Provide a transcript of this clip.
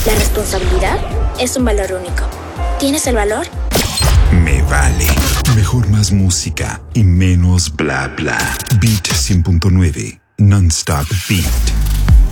La responsabilidad es un valor único. ¿Tienes el valor? Me vale. Mejor más música y menos bla bla. Beat 100.9. Non-stop beat.